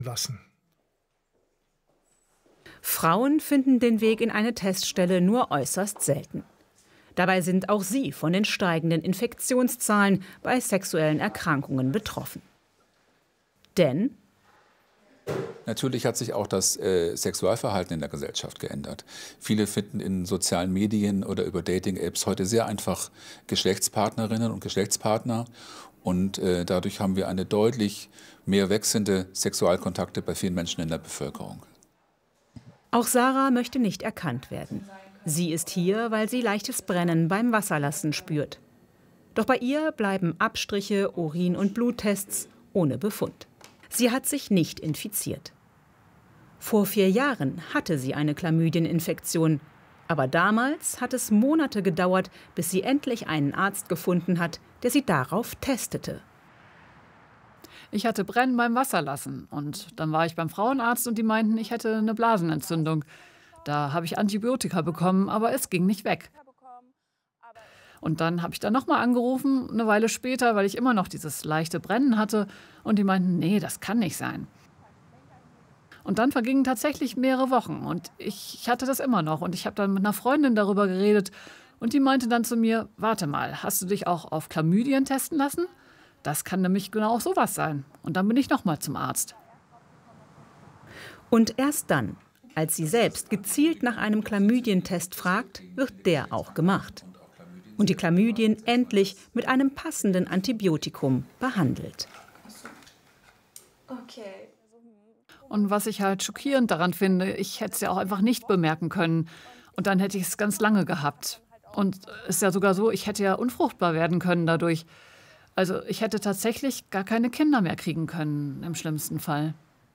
lassen. Frauen finden den Weg in eine Teststelle nur äußerst selten. Dabei sind auch sie von den steigenden Infektionszahlen bei sexuellen Erkrankungen betroffen. Denn natürlich hat sich auch das Sexualverhalten in der Gesellschaft geändert. Viele finden in sozialen Medien oder über Dating-Apps heute sehr einfach Geschlechtspartnerinnen und Geschlechtspartner. Und dadurch haben wir eine deutlich mehr wechselnde Sexualkontakte bei vielen Menschen in der Bevölkerung. Auch Sarah möchte nicht erkannt werden. Sie ist hier, weil sie leichtes Brennen beim Wasserlassen spürt. Doch bei ihr bleiben Abstriche, Urin- und Bluttests ohne Befund. Sie hat sich nicht infiziert. Vor 4 Jahren hatte sie eine Chlamydieninfektion. Aber damals hat es Monate gedauert, bis sie endlich einen Arzt gefunden hat, der sie darauf testete. Ich hatte Brennen beim Wasserlassen und dann war ich beim Frauenarzt und die meinten, ich hätte eine Blasenentzündung. Da habe ich Antibiotika bekommen, aber es ging nicht weg. Und dann habe ich dann nochmal angerufen, eine Weile später, weil ich immer noch dieses leichte Brennen hatte und die meinten, nee, das kann nicht sein. Und dann vergingen tatsächlich mehrere Wochen und ich hatte das immer noch und ich habe dann mit einer Freundin darüber geredet und die meinte dann zu mir, warte mal, hast du dich auch auf Chlamydien testen lassen? Das kann nämlich genau sowas sein. Und dann bin ich noch mal zum Arzt. Und erst dann, als sie selbst gezielt nach einem Chlamydientest fragt, wird der auch gemacht. Und die Chlamydien endlich mit einem passenden Antibiotikum behandelt. Okay. Und was ich halt schockierend daran finde, ich hätte es ja auch einfach nicht bemerken können. Und dann hätte ich es ganz lange gehabt. Und es ist ja sogar so, ich hätte ja unfruchtbar werden können dadurch. Also ich hätte tatsächlich gar keine Kinder mehr kriegen können, im schlimmsten Fall.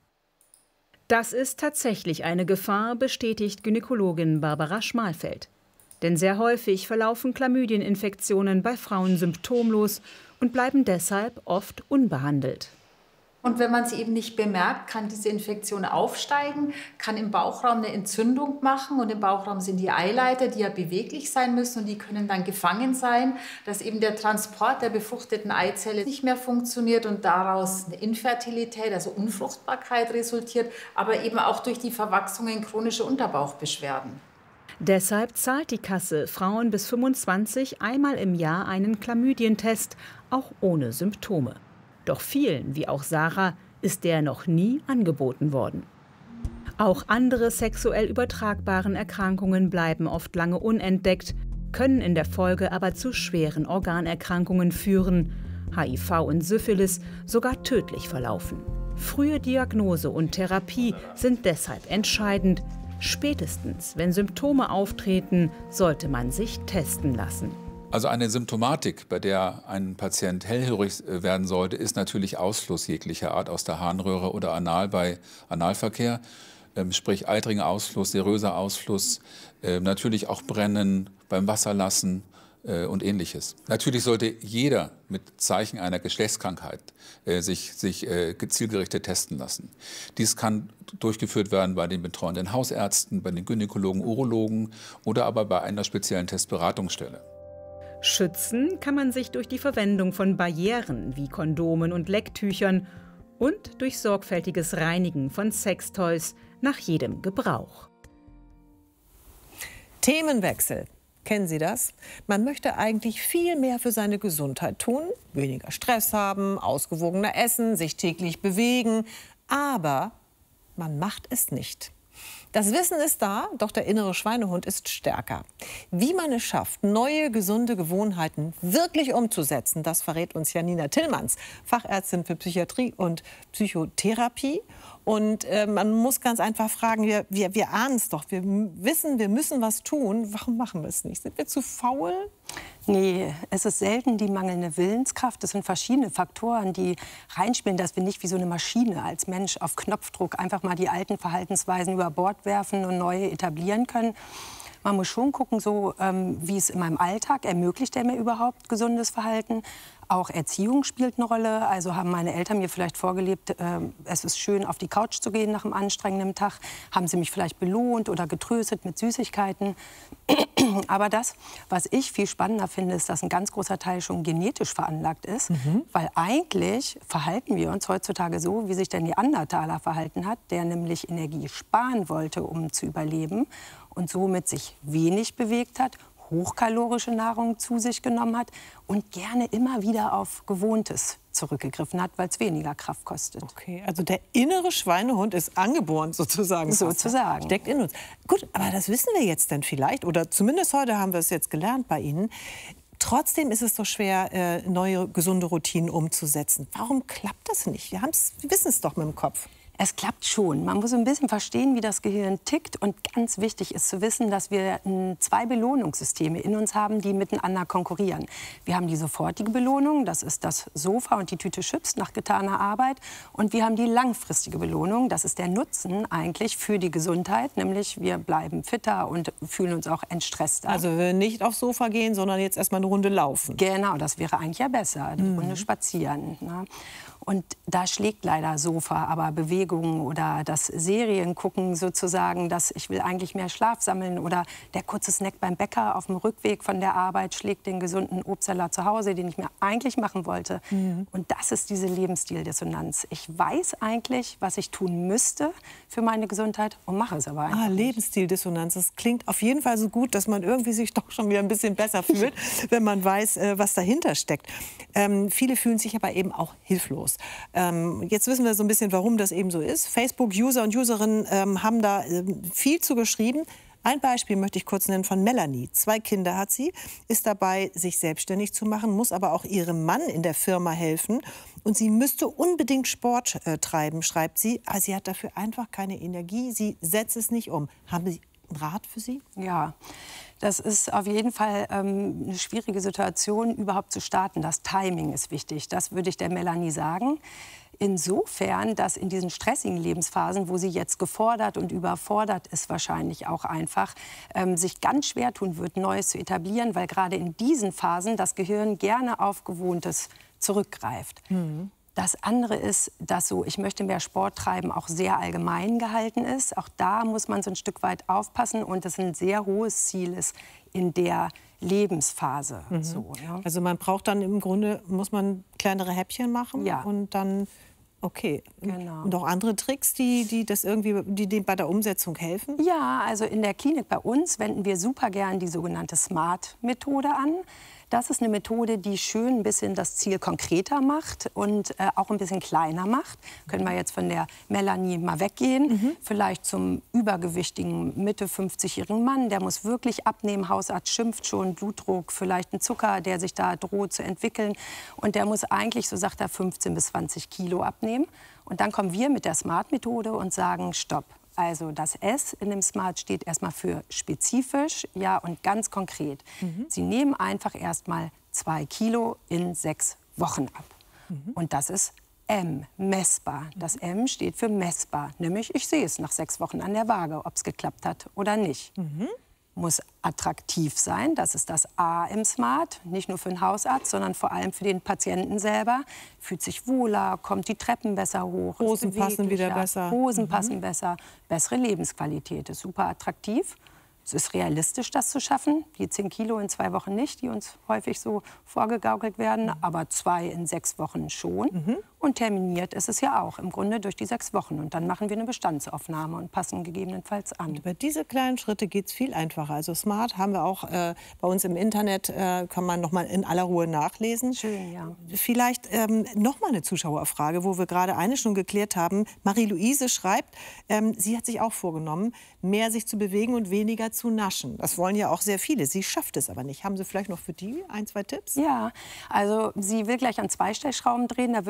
Das ist tatsächlich eine Gefahr, bestätigt Gynäkologin Barbara Schmalfeld. Denn sehr häufig verlaufen Chlamydieninfektionen bei Frauen symptomlos und bleiben deshalb oft unbehandelt. Und wenn man sie eben nicht bemerkt, kann diese Infektion aufsteigen, kann im Bauchraum eine Entzündung machen. Und im Bauchraum sind die Eileiter, die ja beweglich sein müssen und die können dann gefangen sein, dass eben der Transport der befruchteten Eizelle nicht mehr funktioniert und daraus eine Infertilität, also Unfruchtbarkeit resultiert, aber eben auch durch die Verwachsungen chronische Unterbauchbeschwerden. Deshalb zahlt die Kasse Frauen bis 25 einmal im Jahr einen Chlamydientest, auch ohne Symptome. Doch vielen, wie auch Sarah, ist der noch nie angeboten worden. Auch andere sexuell übertragbaren Erkrankungen bleiben oft lange unentdeckt, können in der Folge aber zu schweren Organerkrankungen führen, HIV und Syphilis sogar tödlich verlaufen. Frühe Diagnose und Therapie sind deshalb entscheidend. Spätestens, wenn Symptome auftreten, sollte man sich testen lassen. Also eine Symptomatik, bei der ein Patient hellhörig werden sollte, ist natürlich Ausfluss jeglicher Art aus der Harnröhre oder anal bei Analverkehr. Sprich eitriger Ausfluss, seröser Ausfluss, natürlich auch Brennen beim Wasserlassen und Ähnliches. Natürlich sollte jeder mit Zeichen einer Geschlechtskrankheit sich zielgerichtet testen lassen. Dies kann durchgeführt werden bei den betreuenden Hausärzten, bei den Gynäkologen, Urologen oder aber bei einer speziellen Testberatungsstelle. Schützen kann man sich durch die Verwendung von Barrieren wie Kondomen und Lecktüchern und durch sorgfältiges Reinigen von Sextoys nach jedem Gebrauch. Themenwechsel. Kennen Sie das? Man möchte eigentlich viel mehr für seine Gesundheit tun, weniger Stress haben, ausgewogener essen, sich täglich bewegen. Aber man macht es nicht. Das Wissen ist da, doch der innere Schweinehund ist stärker. Wie man es schafft, neue, gesunde Gewohnheiten wirklich umzusetzen, das verrät uns Janina Tillmanns, Fachärztin für Psychiatrie und Psychotherapie. Und man muss ganz einfach fragen, wir ahnen es doch, wir wissen, wir müssen was tun. Warum machen wir es nicht? Sind wir zu faul? Nee, es ist selten die mangelnde Willenskraft. Es sind verschiedene Faktoren, die reinspielen, dass wir nicht wie so eine Maschine als Mensch auf Knopfdruck einfach mal die alten Verhaltensweisen über Bord werfen und neue etablieren können. Man muss schon gucken, so, wie es in meinem Alltag ermöglicht er mir überhaupt gesundes Verhalten. Auch Erziehung spielt eine Rolle. Also haben meine Eltern mir vielleicht vorgelebt, es ist schön, auf die Couch zu gehen nach einem anstrengenden Tag. Haben sie mich vielleicht belohnt oder getröstet mit Süßigkeiten. Aber das, was ich viel spannender finde, ist, dass ein ganz großer Teil schon genetisch veranlagt ist. Weil eigentlich verhalten wir uns heutzutage so, wie sich der Neandertaler verhalten hat, der nämlich Energie sparen wollte, um zu überleben und somit sich wenig bewegt hat, hochkalorische Nahrung zu sich genommen hat und gerne immer wieder auf Gewohntes zurückgegriffen hat, weil es weniger Kraft kostet. Okay, also der innere Schweinehund ist angeboren sozusagen. Sozusagen. Steckt in uns. Gut, aber das wissen wir jetzt dann vielleicht, oder zumindest heute haben wir es jetzt gelernt bei Ihnen. Trotzdem ist es so schwer, neue gesunde Routinen umzusetzen. Warum klappt das nicht? Wir wissen es doch mit dem Kopf. Es klappt schon. Man muss ein bisschen verstehen, wie das Gehirn tickt. Und ganz wichtig ist zu wissen, dass wir 2 Belohnungssysteme in uns haben, die miteinander konkurrieren. Wir haben die sofortige Belohnung, das ist das Sofa und die Tüte Chips nach getaner Arbeit. Und wir haben die langfristige Belohnung, das ist der Nutzen eigentlich für die Gesundheit. Nämlich wir bleiben fitter und fühlen uns auch entstresster. Also nicht aufs Sofa gehen, sondern jetzt erstmal eine Runde laufen. Genau, das wäre eigentlich ja besser, eine Runde spazieren. Ne? Und da schlägt leider Sofa, aber Bewegung oder das Seriengucken sozusagen, dass ich will eigentlich mehr Schlaf sammeln oder der kurze Snack beim Bäcker auf dem Rückweg von der Arbeit schlägt den gesunden Obstsalat zu Hause, den ich mir eigentlich machen wollte. Und das ist diese Lebensstildissonanz. Ich weiß eigentlich, was ich tun müsste für meine Gesundheit und mache es aber einfach nicht. Lebensstil-Dissonanz. Das klingt auf jeden Fall so gut, dass man irgendwie sich doch schon wieder ein bisschen besser fühlt, wenn man weiß, was dahinter steckt. Viele fühlen sich aber eben auch hilflos. Jetzt wissen wir so ein bisschen, warum das eben so ist. Facebook-User und Userinnen haben da viel zu geschrieben. Ein Beispiel möchte ich kurz nennen von Melanie. 2 Kinder hat sie, ist dabei, sich selbstständig zu machen, muss aber auch ihrem Mann in der Firma helfen. Und sie müsste unbedingt Sport treiben, schreibt sie. Aber sie hat dafür einfach keine Energie. Sie setzt es nicht um. Haben Sie einen Rat für Sie? Ja, das ist auf jeden Fall eine schwierige Situation, überhaupt zu starten. Das Timing ist wichtig. Das würde ich der Melanie sagen. Insofern, dass in diesen stressigen Lebensphasen, wo sie jetzt gefordert und überfordert ist, wahrscheinlich auch einfach, sich ganz schwer tun wird, Neues zu etablieren, weil gerade in diesen Phasen das Gehirn gerne auf Gewohntes zurückgreift. Das andere ist, dass so, ich möchte mehr Sport treiben, auch sehr allgemein gehalten ist. Auch da muss man so ein Stück weit aufpassen und das ein sehr hohes Ziel ist in der Lebensphase. So, ja. Also man braucht dann im Grunde, muss man kleinere Häppchen machen und dann, okay. Genau. Und auch andere Tricks, die bei der Umsetzung helfen? Ja, also in der Klinik bei uns wenden wir super gern die sogenannte SMART-Methode an. Das ist eine Methode, die schön ein bisschen das Ziel konkreter macht und auch ein bisschen kleiner macht. Können wir jetzt von der Melanie mal weggehen. Vielleicht zum übergewichtigen, Mitte 50-jährigen Mann, der muss wirklich abnehmen. Hausarzt schimpft schon, Blutdruck, vielleicht ein Zucker, der sich da droht zu entwickeln. Und der muss eigentlich, so sagt er, 15 bis 20 Kilo abnehmen. Und dann kommen wir mit der SMART-Methode und sagen, stopp. Also das S in dem SMART steht erstmal für spezifisch, ja, und ganz konkret. Sie nehmen einfach erstmal 2 Kilo in 6 Wochen ab. Und das ist M, messbar. Das M steht für messbar, nämlich ich sehe es nach 6 Wochen an der Waage, ob es geklappt hat oder nicht. Muss attraktiv sein, das ist das A im SMART, nicht nur für den Hausarzt, sondern vor allem für den Patienten selber. Fühlt sich wohler, kommt die Treppen besser hoch. Hosen passen wieder besser. Hosen passen besser, bessere Lebensqualität, ist super attraktiv. Es ist realistisch, das zu schaffen. Die 10 Kilo in 2 Wochen nicht, die uns häufig so vorgegaukelt werden, aber 2 in 6 Wochen schon. Und terminiert ist es ja auch im Grunde durch die 6 Wochen. Und dann machen wir eine Bestandsaufnahme und passen gegebenenfalls an. Und über diese kleinen Schritte geht es viel einfacher. Also SMART haben wir auch bei uns im Internet, kann man noch mal in aller Ruhe nachlesen. Schön, ja. Vielleicht noch mal eine Zuschauerfrage, wo wir gerade eine schon geklärt haben. Marie-Louise schreibt, sie hat sich auch vorgenommen, mehr sich zu bewegen und weniger zu naschen. Das wollen ja auch sehr viele. Sie schafft es aber nicht. Haben Sie vielleicht noch für die 1, 2 Tipps? Ja, also sie will gleich an 2 Stellschrauben drehen. Da würde ich so ein bisschen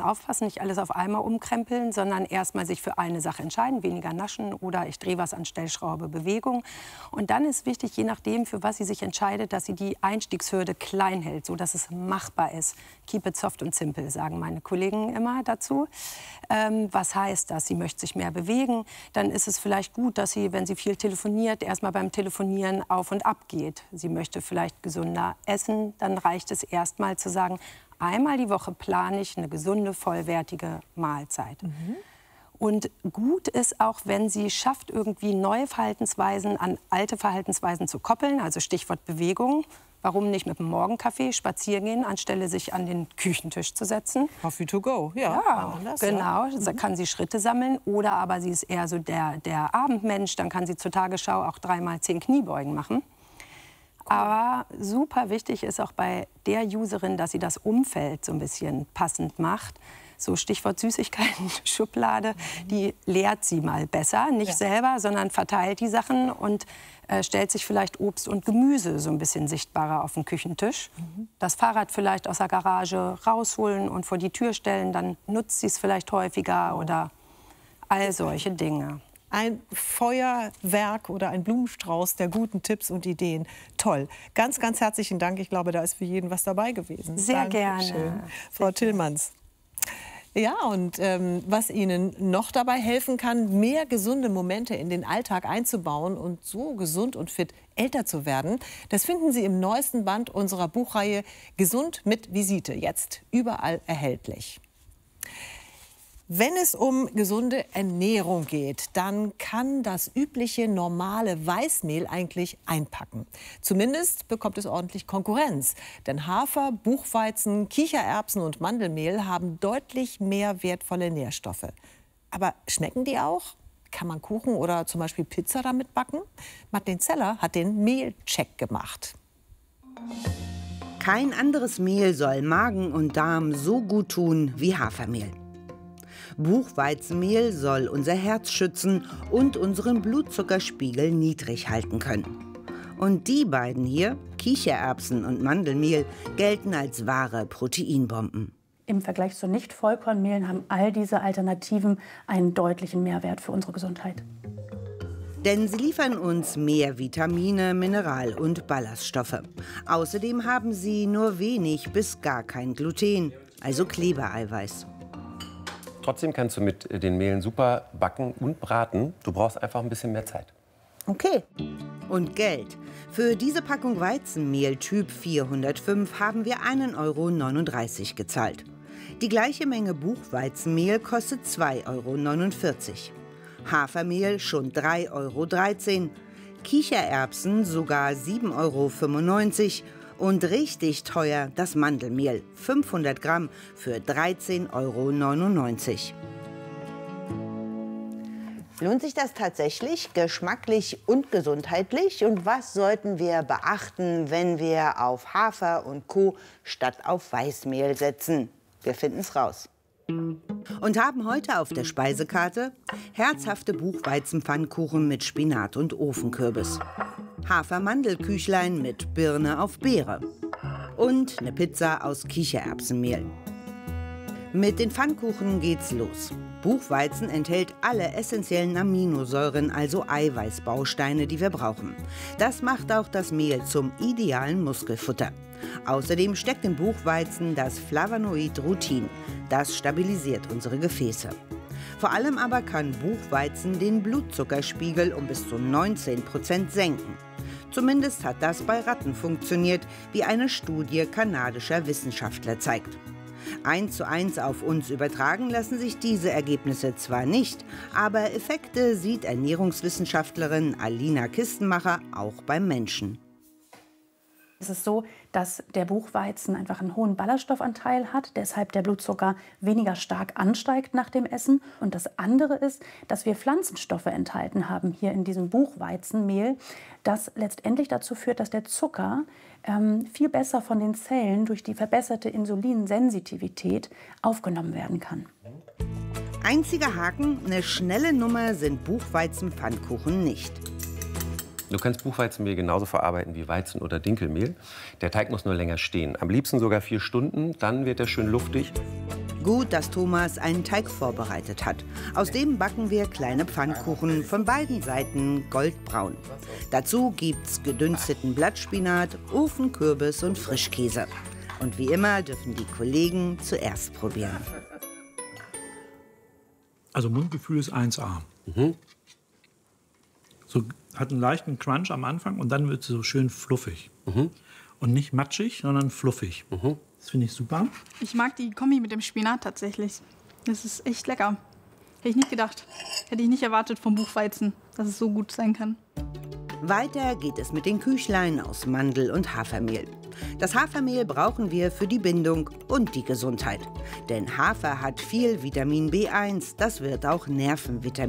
bisschen aufpassen, nicht alles auf einmal umkrempeln, sondern erstmal sich für eine Sache entscheiden, weniger naschen oder ich drehe was an Stellschraube, Bewegung. Und dann ist wichtig, je nachdem, für was sie sich entscheidet, dass sie die Einstiegshürde klein hält, sodass es machbar ist. Keep it soft und simple, sagen meine Kollegen immer dazu. Was heißt das? Sie möchte sich mehr bewegen. Dann ist es vielleicht gut, dass sie, wenn sie viel telefoniert, erstmal beim Telefonieren auf und ab geht. Sie möchte vielleicht gesünder essen. Dann reicht es erstmal zu sagen, einmal die Woche plane ich eine gesunde, vollwertige Mahlzeit. Und gut ist auch, wenn sie schafft, irgendwie neue Verhaltensweisen an alte Verhaltensweisen zu koppeln, also Stichwort Bewegung. Warum nicht mit dem Morgenkaffee spazieren gehen, anstelle sich an den Küchentisch zu setzen? Coffee to go, ja. Genau, da kann sie Schritte sammeln. Oder aber sie ist eher so der Abendmensch, dann kann sie zur Tagesschau auch 3x10 Kniebeugen machen. Aber super wichtig ist auch bei der Userin, dass sie das Umfeld so ein bisschen passend macht. So Stichwort Süßigkeiten-Schublade, die leert sie mal besser. Nicht selber, sondern verteilt die Sachen und stellt sich vielleicht Obst und Gemüse so ein bisschen sichtbarer auf den Küchentisch. Das Fahrrad vielleicht aus der Garage rausholen und vor die Tür stellen, dann nutzt sie es vielleicht häufiger oder all solche Dinge. Ein Feuerwerk oder ein Blumenstrauß der guten Tipps und Ideen. Toll. Ganz, ganz herzlichen Dank. Ich glaube, da ist für jeden was dabei gewesen. Sehr Dankeschön. gerne. Frau Tillmanns. Ja, und was Ihnen noch dabei helfen kann, mehr gesunde Momente in den Alltag einzubauen und so gesund und fit älter zu werden, das finden Sie im neuesten Band unserer Buchreihe Gesund mit Visite. Jetzt überall erhältlich. Wenn es um gesunde Ernährung geht, dann kann das übliche normale Weißmehl eigentlich einpacken. Zumindest bekommt es ordentlich Konkurrenz. Denn Hafer, Buchweizen, Kichererbsen und Mandelmehl haben deutlich mehr wertvolle Nährstoffe. Aber schmecken die auch? Kann man Kuchen oder zum Beispiel Pizza damit backen? Madeleine Zeller hat den Mehlcheck gemacht. Kein anderes Mehl soll Magen und Darm so gut tun wie Hafermehl. Buchweizenmehl soll unser Herz schützen und unseren Blutzuckerspiegel niedrig halten können. Und die beiden hier, Kichererbsen und Mandelmehl, gelten als wahre Proteinbomben. Im Vergleich zu Nicht-Vollkornmehlen haben all diese Alternativen einen deutlichen Mehrwert für unsere Gesundheit. Denn sie liefern uns mehr Vitamine, Mineral- und Ballaststoffe. Außerdem haben sie nur wenig bis gar kein Gluten, also Klebereiweiß. Trotzdem kannst du mit den Mehlen super backen und braten. Du brauchst einfach ein bisschen mehr Zeit. Okay. Und Geld. Für diese Packung Weizenmehl Typ 405 haben wir 1,39 € gezahlt. Die gleiche Menge Buchweizenmehl kostet 2,49 €. Hafermehl schon 3,13 €. Kichererbsen sogar 7,95 €. Und richtig teuer das Mandelmehl, 500 Gramm für 13,99 €. Lohnt sich das tatsächlich, geschmacklich und gesundheitlich? Und was sollten wir beachten, wenn wir auf Hafer und Co. statt auf Weißmehl setzen? Wir finden es raus. Und haben heute auf der Speisekarte herzhafte Buchweizenpfannkuchen mit Spinat und Ofenkürbis. Hafer-Mandelküchlein mit Birne auf Beere. Und eine Pizza aus Kichererbsenmehl. Mit den Pfannkuchen geht's los. Buchweizen enthält alle essentiellen Aminosäuren, also Eiweißbausteine, die wir brauchen. Das macht auch das Mehl zum idealen Muskelfutter. Außerdem steckt im Buchweizen das Flavonoid Rutin. Das stabilisiert unsere Gefäße. Vor allem aber kann Buchweizen den Blutzuckerspiegel um bis zu 19% senken. Zumindest hat das bei Ratten funktioniert, wie eine Studie kanadischer Wissenschaftler zeigt. 1:1 auf uns übertragen lassen sich diese Ergebnisse zwar nicht, aber Effekte sieht Ernährungswissenschaftlerin Alina Kistenmacher auch beim Menschen. Es ist so, dass der Buchweizen einfach einen hohen Ballaststoffanteil hat, deshalb der Blutzucker weniger stark ansteigt nach dem Essen. Und das andere ist, dass wir Pflanzenstoffe enthalten haben hier in diesem Buchweizenmehl, das letztendlich dazu führt, dass der Zucker viel besser von den Zellen durch die verbesserte Insulinsensitivität aufgenommen werden kann. Einziger Haken, eine schnelle Nummer sind Buchweizenpfannkuchen nicht. Du kannst Buchweizenmehl genauso verarbeiten wie Weizen- oder Dinkelmehl. Der Teig muss nur länger stehen. Am liebsten sogar 4 Stunden, dann wird er schön luftig. Gut, dass Thomas einen Teig vorbereitet hat. Aus dem backen wir kleine Pfannkuchen, von beiden Seiten goldbraun. Dazu gibt's gedünsteten Blattspinat, Ofenkürbis und Frischkäse. Und wie immer dürfen die Kollegen zuerst probieren. Also Mundgefühl ist 1A. So, hat einen leichten Crunch am Anfang und dann wird es so schön fluffig. Und nicht matschig, sondern fluffig. Das finde ich super. Ich mag die Kombi mit dem Spinat tatsächlich. Das ist echt lecker. Hätte ich nicht gedacht. Hätte ich nicht erwartet vom Buchweizen, dass es so gut sein kann. Weiter geht es mit den Küchlein aus Mandel und Hafermehl. Das Hafermehl brauchen wir für die Bindung und die Gesundheit. Denn Hafer hat viel Vitamin B1, das wird auch Nervenvitamin